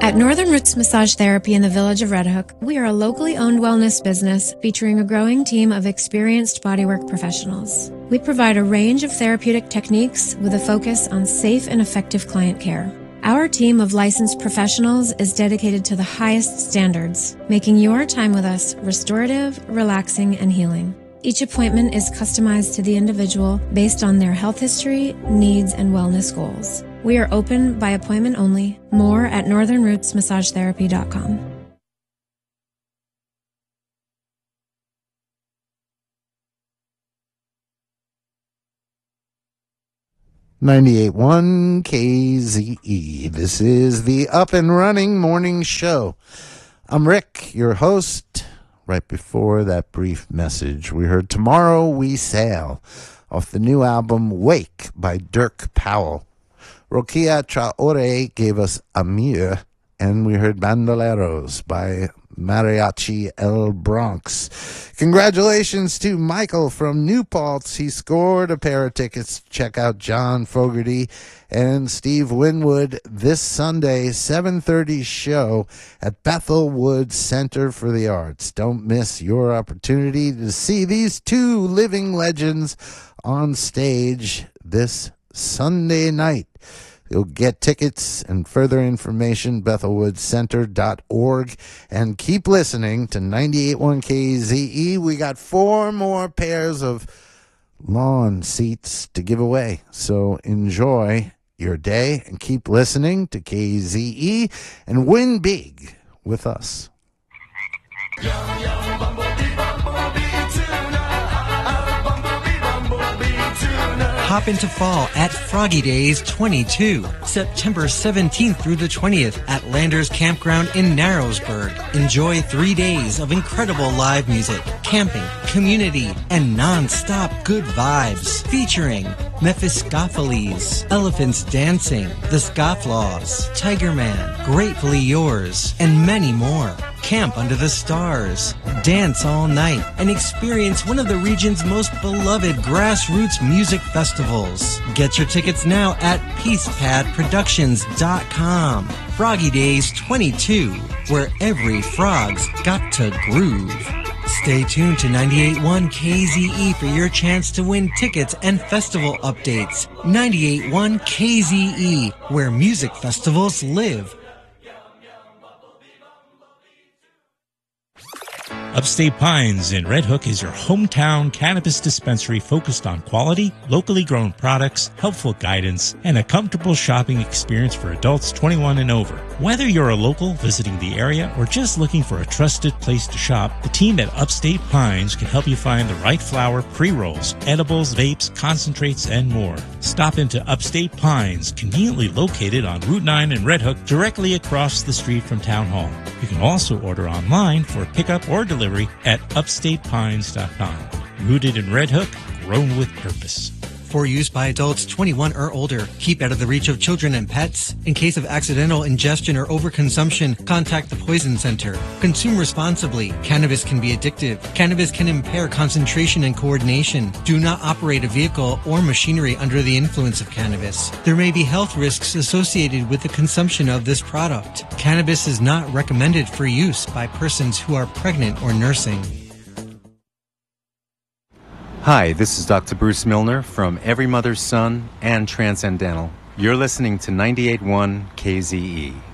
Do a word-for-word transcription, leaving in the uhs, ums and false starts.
At Northern Roots Massage Therapy in the village of Red Hook, we are a locally owned wellness business featuring a growing team of experienced bodywork professionals. We provide a range of therapeutic techniques with a focus on safe and effective client care. Our team of licensed professionals is dedicated to the highest standards, making your time with us restorative, relaxing, and healing. Each appointment is customized to the individual based on their health history, needs, and wellness goals. We are open by appointment only. More at northern roots massage therapy dot com. ninety-eight point one K Z E. This is the Up and Running Morning Show. I'm Rick, your host. Right before that brief message, we heard Tomorrow We Sail off the new album Wake by Dirk Powell. Rokia Traore gave us Amir, and we heard Bandoleros by Mariachi El Bronx. Congratulations to Michael from New Paltz. He scored a pair of tickets to check out John Fogerty and Steve Winwood this Sunday, seven thirty show at Bethel Woods Center for the Arts. Don't miss your opportunity to see these two living legends on stage this Sunday night. You'll get tickets and further information, bethel woods center dot org. And keep listening to ninety-eight point one K Z E. We got four more pairs of lawn seats to give away. So enjoy your day and keep listening to K Z E and win big with us. Yum, yum, bumblebee, bumblebee tuna. Ah, bumblebee, bumblebee tuna. Hop into fall at Froggy Days twenty-two, September seventeenth through the twentieth at Landers Campground in Narrowsburg. Enjoy three days of incredible live music, camping, community, and non-stop good vibes. Featuring Mephistopheles, Elephants Dancing, The Scofflaws, Tiger Man, Gratefully Yours, and many more. Camp under the stars, dance all night, and experience one of the region's most beloved grassroots music festivals. Get your tickets now at peace pad productions dot com. Froggy Days twenty-two, where every frog's got to groove. Stay tuned to ninety-eight point one K Z E for your chance to win tickets and festival updates. ninety-eight point one K Z E, where music festivals live. Upstate Pines in Red Hook is your hometown cannabis dispensary focused on quality, locally grown products, helpful guidance, and a comfortable shopping experience for adults twenty-one and over. Whether you're a local visiting the area or just looking for a trusted place to shop, the team at Upstate Pines can help you find the right flower, pre-rolls, edibles, vapes, concentrates, and more. Stop into Upstate Pines, conveniently located on Route nine in Red Hook, directly across the street from Town Hall. You can also order online for pickup or delivery at upstate pines dot com. Rooted in Red Hook, grown with purpose. For use by adults twenty-one or older. Keep out of the reach of children and pets. In case of accidental ingestion or overconsumption, contact the Poison Center. Consume responsibly. Cannabis can be addictive. Cannabis can impair concentration and coordination. Do not operate a vehicle or machinery under the influence of cannabis. There may be health risks associated with the consumption of this product. Cannabis is not recommended for use by persons who are pregnant or nursing. Hi, this is Doctor Bruce Milner from Every Mother's Son and Transcendental. You're listening to ninety-eight point one K Z E.